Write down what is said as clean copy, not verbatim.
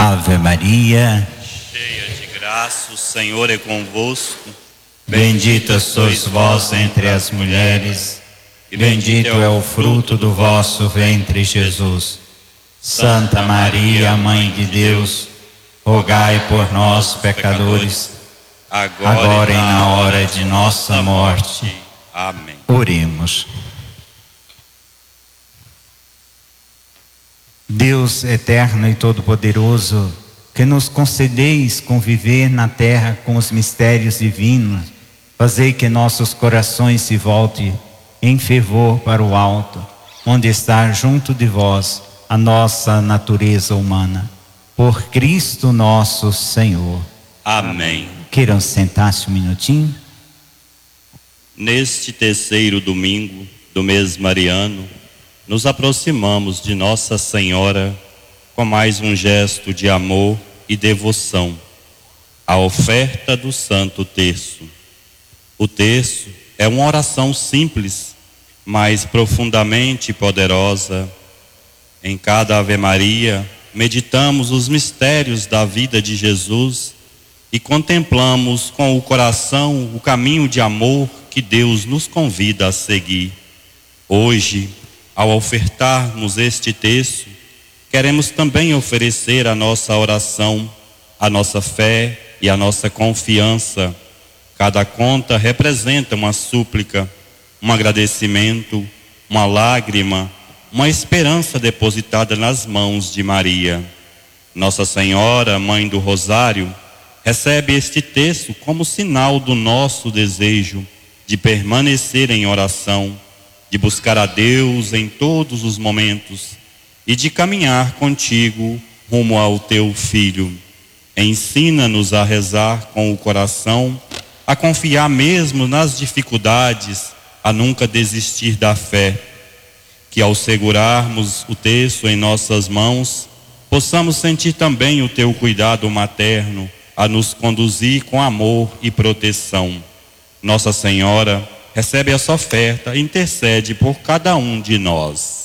Ave Maria, cheia de graça, o Senhor é convosco. bendita sois vós entre as mulheres, e bendito é o fruto do vosso ventre, Jesus. Santa Maria, Mãe de Deus, rogai por nós, pecadores, agora e na hora de nossa morte. Amém. Oremos. Deus eterno e todo-poderoso, que nos concedeis conviver na terra com os mistérios divinos, fazei que nossos corações se voltem em fervor para o alto, onde está junto de vós a nossa natureza humana. Por Cristo nosso Senhor. Amém. Queiram sentar-se um minutinho. Neste terceiro domingo do mês mariano, nos aproximamos de Nossa Senhora com mais um gesto de amor e devoção, a oferta do Santo Terço. O terço é uma oração simples, mas profundamente poderosa. Em cada Ave Maria, meditamos os mistérios da vida de Jesus e contemplamos com o coração o caminho de amor que Deus nos convida a seguir. Hoje, ao ofertarmos este terço, queremos também oferecer a nossa oração, a nossa fé e a nossa confiança. Cada conta representa uma súplica, um agradecimento, uma lágrima, uma esperança depositada nas mãos de Maria. Nossa Senhora, Mãe do Rosário, recebe este terço como sinal do nosso desejo de permanecer em oração, de buscar a Deus em todos os momentos e de caminhar contigo rumo ao teu Filho. Ensina-nos a rezar com o coração, a confiar mesmo nas dificuldades, a nunca desistir da fé. Que ao segurarmos o terço em nossas mãos, possamos sentir também o teu cuidado materno a nos conduzir com amor e proteção. Nossa Senhora, recebe essa oferta e intercede por cada um de nós.